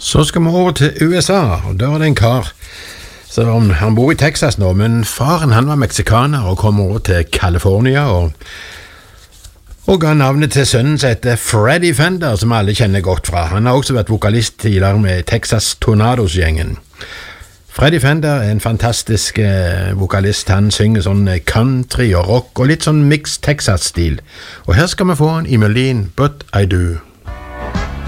Så skal vi over til USA, og der er det en kar. Så han bor i Texas nå, men faren han var meksikaner og kom over til California og ga navnet til sønnen som heter Freddie Fender, som alle kjenner godt fra. Han har også vært vokalist tidligere med Texas Tornados-gjengen. Freddie Fender er en fantastisk vokalist. Han synger sånn country og rock og litt sånn mixed Texas-stil. Og her skal vi få en i melodien But I Do.